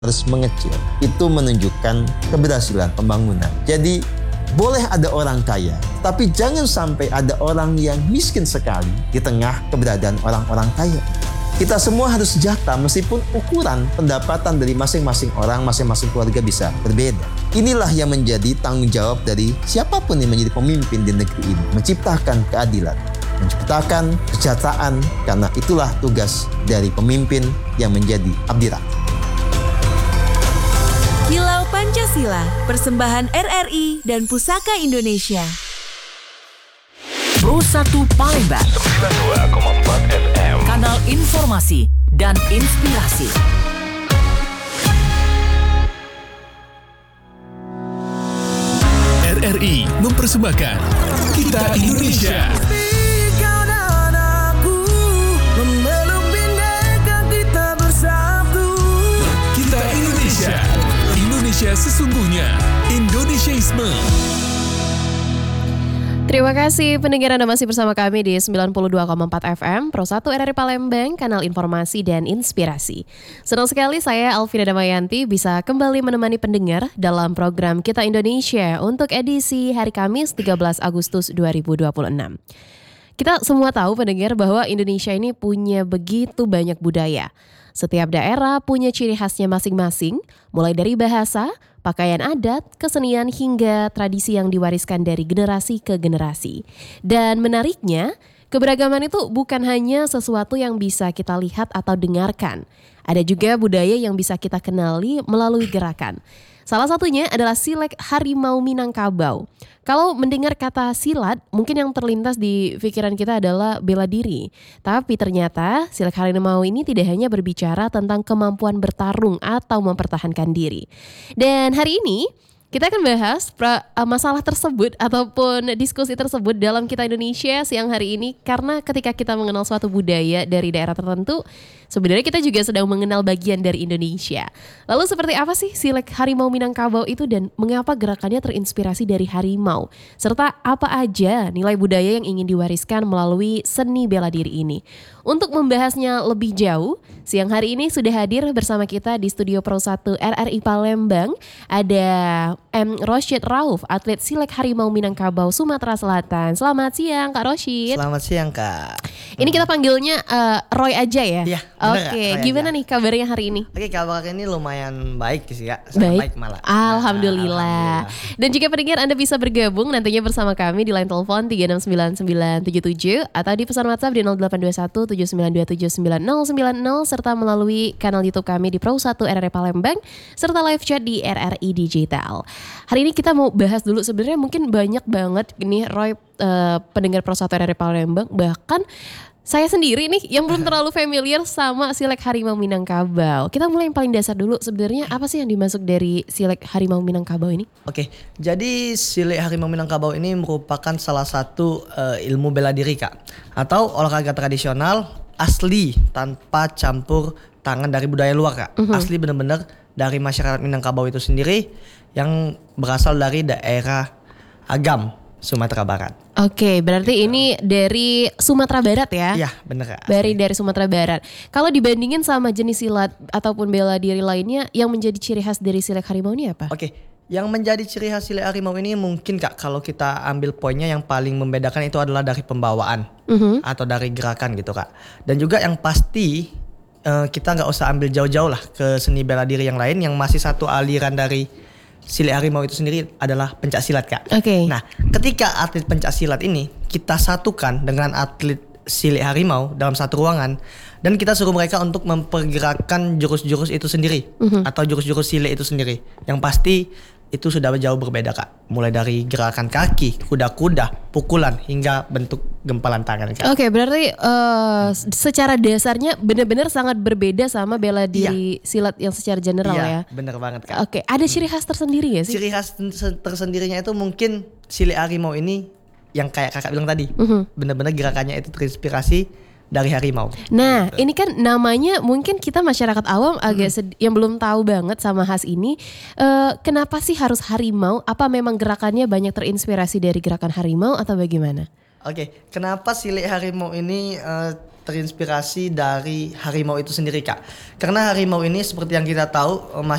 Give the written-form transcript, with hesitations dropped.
harus mengecil. Itu menunjukkan keberhasilan pembangunan. Jadi boleh ada orang kaya, tapi jangan sampai ada orang yang miskin sekali di tengah keberadaan orang-orang kaya. Kita semua harus sejahtera meskipun ukuran pendapatan dari masing-masing orang, masing-masing keluarga bisa berbeda. Inilah yang menjadi tanggung jawab dari siapapun yang menjadi pemimpin di negeri ini. Menciptakan keadilan, menciptakan kesejahteraan, karena itulah tugas dari pemimpin yang menjadi abdi rakyat. Kilau Pancasila, persembahan RRI dan Pusaka Indonesia. Pro 1 Palembang 92,4 FM. Kanal informasi dan inspirasi. RRI mempersembahkan Kita Indonesia. Kita Indonesia. Indonesia sesungguhnya. Indonesiaisme. Terima kasih pendengar Anda masih bersama kami di 92,4 FM Pro 1 RRI Palembang, kanal informasi dan inspirasi. Senang sekali saya Alvina Damayanti bisa kembali menemani pendengar dalam program Kita Indonesia untuk edisi hari Kamis 13 Agustus 2026. Kita semua tahu pendengar bahwa Indonesia ini punya begitu banyak budaya. Setiap daerah punya ciri khasnya masing-masing, mulai dari bahasa, pakaian adat, kesenian hingga tradisi yang diwariskan dari generasi ke generasi. Dan menariknya, keberagaman itu bukan hanya sesuatu yang bisa kita lihat atau dengarkan. Ada juga budaya yang bisa kita kenali melalui gerakan. Salah satunya adalah Silat Harimau Minangkabau. Kalau mendengar kata silat, mungkin yang terlintas di pikiran kita adalah bela diri. Tapi ternyata silat harimau ini tidak hanya berbicara tentang kemampuan bertarung atau mempertahankan diri. Dan hari ini kita akan bahas masalah tersebut ataupun diskusi tersebut dalam Kita Indonesia siang hari ini. Karena ketika kita mengenal suatu budaya dari daerah tertentu, sebenarnya kita juga sedang mengenal bagian dari Indonesia. Lalu seperti apa sih Silat Harimau Minangkabau itu dan mengapa gerakannya terinspirasi dari harimau? Serta apa aja nilai budaya yang ingin diwariskan melalui seni bela diri ini? Untuk membahasnya lebih jauh, siang hari ini sudah hadir bersama kita di studio Pro 1 RRI Palembang. Ada M. Rosyid Rauf, atlet Silat Harimau Minangkabau Sumatera Selatan. Selamat siang Kak Rosyid. Selamat siang Kak. Ini kita panggilnya Roy aja ya? Iya. Oke, gimana nih kabarnya hari ini? Oke, kabar ini lumayan baik sih Kak. Baik malah. Alhamdulillah. Dan jika pendengar Anda bisa bergabung nantinya bersama kami di line telepon 3699977 atau di pesan WhatsApp di 082179279090 serta melalui kanal YouTube kami di Pro 1 RRI Palembang serta live chat di RRI Digital. Hari ini kita mau bahas dulu, sebenarnya mungkin banyak banget nih Roy pendengar Pro 1 RRI Palembang, bahkan saya sendiri nih yang belum terlalu familiar sama Silat Harimau Minangkabau. Kita mulai yang paling dasar dulu, sebenarnya apa sih yang dimaksud dari Silat Harimau Minangkabau ini? Oke, jadi Silat Harimau Minangkabau ini merupakan salah satu ilmu bela diri Kak, atau olahraga tradisional asli tanpa campur tangan dari budaya luar Kak. Asli benar-benar dari masyarakat Minangkabau itu sendiri yang berasal dari daerah Agam, Sumatera Barat. Oke, berarti ini dari Sumatera Barat ya? Iya, benar Kak. Dari Sumatera Barat. Kalau dibandingin sama jenis silat ataupun bela diri lainnya, yang menjadi ciri khas dari Silat Harimau ini apa? Oke, yang menjadi ciri khas Silat Harimau ini mungkin Kak, kalau kita ambil poinnya yang paling membedakan itu adalah dari pembawaan atau dari gerakan gitu Kak. Dan juga yang pasti kita nggak usah ambil jauh-jauh lah ke seni bela diri yang lain yang masih satu aliran dari Silat Harimau itu sendiri adalah pencak silat Kak. Oke. Nah, ketika atlet pencak silat ini kita satukan dengan atlet Silat Harimau dalam satu ruangan dan kita suruh mereka untuk mempergerakkan jurus-jurus itu sendiri atau jurus-jurus silat itu sendiri. Yang pasti itu sudah jauh berbeda Kak. Mulai dari gerakan kaki, kuda-kuda, pukulan hingga bentuk gempalan tangan Kak. Oke, berarti secara dasarnya benar-benar sangat berbeda sama bela diri silat yang secara general ya. Iya, benar banget Kak. Oke, ada ciri khas tersendiri ya sih? Ciri khas tersendirinya itu mungkin Silat Harimau ini yang kayak kakak bilang tadi, benar-benar gerakannya itu terinspirasi dari harimau. Nah, ini kan namanya mungkin kita masyarakat awam agak yang belum tahu banget sama khas ini. Kenapa sih harus harimau? Apa memang gerakannya banyak terinspirasi dari gerakan harimau atau bagaimana? Oke, kenapa Silat Harimau ini terinspirasi dari harimau itu sendiri, Kak. Karena harimau ini seperti yang kita tahu